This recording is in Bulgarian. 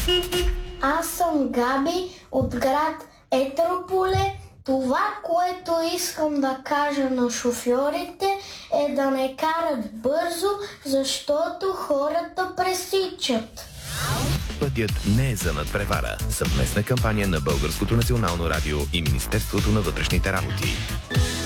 Аз съм Габи от град Етрополе. Това, което искам да кажа на шофьорите е да не карат бързо, защото хората пресичат. Пътят не е за надпревара. Съвместна кампания на Българското национално радио и Министерството на вътрешните работи.